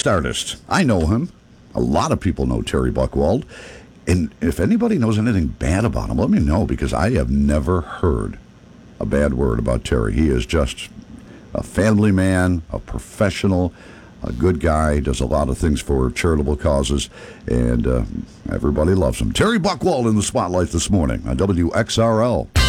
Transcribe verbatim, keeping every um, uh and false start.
next artist. I know him. A lot of people know Terry Buchwald. And if anybody knows anything bad about him, let me know, because I have never heard a bad word about Terry. He is just a family man, a professional, a good guy, does a lot of things for charitable causes, and uh, everybody loves him. Terry Buchwald in the spotlight this morning on W X R L.